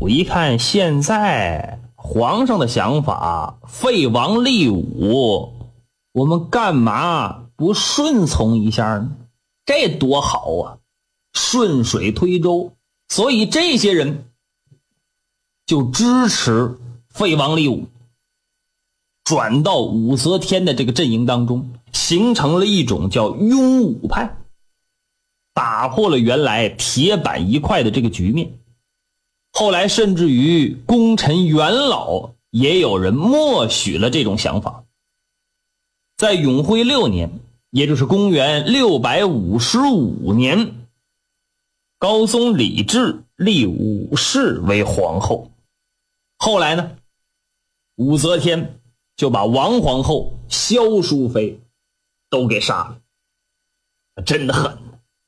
府一看现在皇上的想法废王立武，我们干嘛不顺从一下呢？这多好啊，顺水推舟。所以这些人就支持废王立武，转到武则天的这个阵营当中，形成了一种叫拥武派，打破了原来铁板一块的这个局面。后来甚至于功臣元老也有人默许了这种想法。在永徽6年，也就是公元655年，高宗李治立武氏为皇后。后来呢，武则天就把王皇后、萧淑妃都给杀了，真的狠。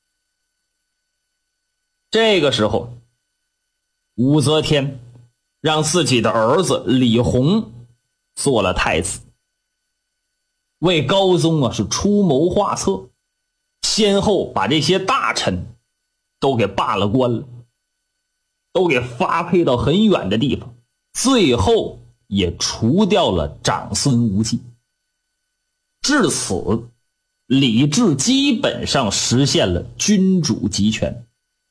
这个时候，武则天让自己的儿子李弘做了太子，为高宗是出谋划策，先后把这些大臣都给罢了官了，都给发配到很远的地方，最后也除掉了长孙无忌。至此，李治基本上实现了君主集权。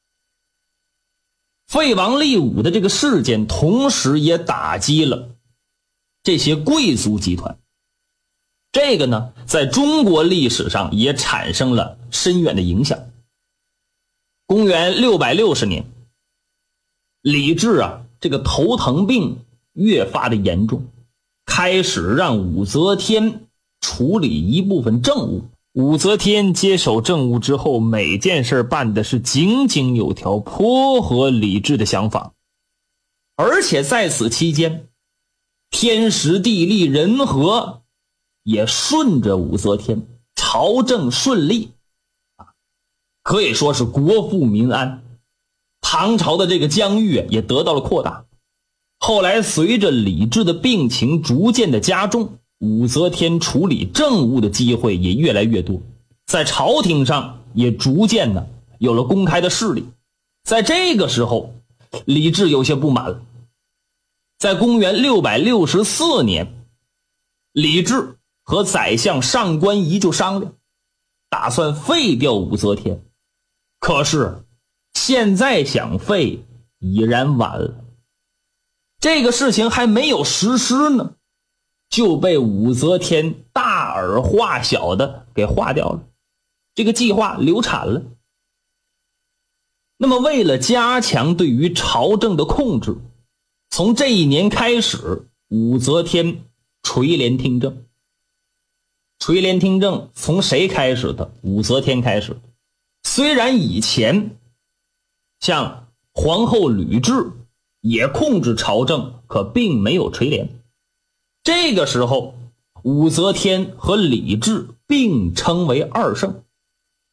废王立武的这个事件，同时也打击了这些贵族集团。这个呢，在中国历史上也产生了深远的影响。公元660年，李治这个头疼病越发的严重，开始让武则天处理一部分政务。武则天接手政务之后，每件事办的是井井有条，颇合李治的想法。而且在此期间，天时地利人和也顺着武则天，朝政顺利，可以说是国富民安。唐朝的这个疆域也得到了扩大。后来随着李治的病情逐渐的加重，武则天处理政务的机会也越来越多，在朝廷上也逐渐的有了公开的势力。在这个时候，李治有些不满了。在公元664年，李治和宰相上官仪就商量，打算废掉武则天。可是现在想废已然晚了，这个事情还没有实施呢，就被武则天大而化小的给化掉了，这个计划流产了。那么为了加强对于朝政的控制，从这一年开始，武则天垂帘听政。垂帘听政从谁开始的？武则天开始的。虽然以前像皇后吕雉也控制朝政，可并没有垂帘。这个时候，武则天和李治并称为二圣。